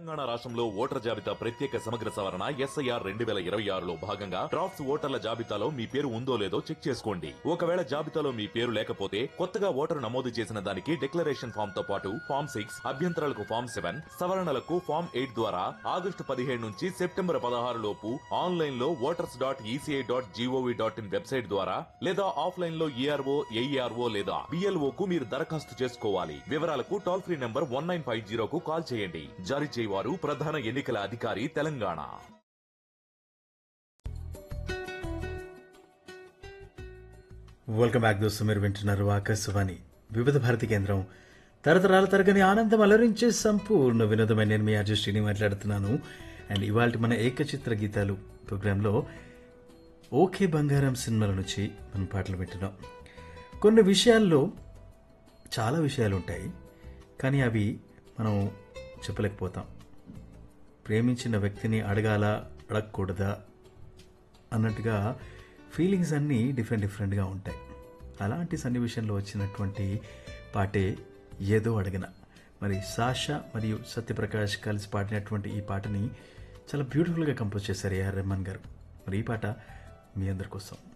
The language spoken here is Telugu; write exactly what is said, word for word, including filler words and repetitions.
తెలంగాణ రాష్ట్రంలో ఓటర్ జాబితా ప్రత్యేక సమగ్ర సవరణ ఎస్ఐఆర్ రెండు వేల ఇరవై ఆరులో భాగంగా డ్రాఫ్ట్స్ ఓటర్ల జాబితాలో మీ పేరు ఉందో లేదో చెక్ చేసుకోండి. ఒకవేళ జాబితాలో మీ పేరు లేకపోతే కొత్తగా ఓటరు నమోదు చేసిన దానికి డిక్లరేషన్ ఫామ్ తో పాటు ఫామ్ సిక్స్ అభ్యంతరాలకు ఫామ్ సెవెన్ సవరణలకు ఫామ్ ఎయిట్ ద్వారా ఆగస్టు పదిహేడు నుంచి సెప్టెంబర్ పదహారు లోపు ఆన్లైన్ లో voters dot ECI dot GOV dot in website ద్వారా లేదా ఆఫ్లైన్ లో ఈఆర్ఓ ఏఈఆర్ఓ లేదా బిఎల్ఓ కు మీరు దరఖాస్తు చేసుకోవాలి. వివరాలకు toll free number one nine five జీరోకు call చేయండి. జారీ చేయవారు ప్రధాన ఎన్నికల అధికారి తెలంగాణ. వెల్కమ్ బ్యాక్ దోస్తు. మీరు వింటున్నారు ఆకాశవాణి వివిధ భారతి కేంద్రం. తరతరాల తరగని ఆనందం అలరించే సంపూర్ణ వినోదమైన నేను మీ అజస్టిని మాట్లాడుతున్నాను. అండ్ ఇవాళ మన ఏకచిత్ర గీతాలు ప్రోగ్రాంలో ఓకే బంగారం సినిమాల నుంచి మనం పాటలు వింటున్నాం. కొన్ని విషయాల్లో చాలా విషయాలు ఉంటాయి, కానీ అవి మనం చెప్పలేకపోతాం. ప్రేమించిన వ్యక్తిని అడగాల అడగకూడదా అన్నట్టుగా ఫీలింగ్స్ అన్నీ డిఫరెంట్ డిఫరెంట్గా ఉంటాయి. అలాంటి సన్నివేశంలో వచ్చినటువంటి పాటే ఏదో అడగన. మరి సాషా మరియు సత్యప్రకాష్ కలిసి పాడినటువంటి ఈ పాటని చాలా బ్యూటిఫుల్గా కంపోజ్ చేశారు ఏఆర్ రెహమాన్ గారు. మరి ఈ పాట మీ అందరి కోసం.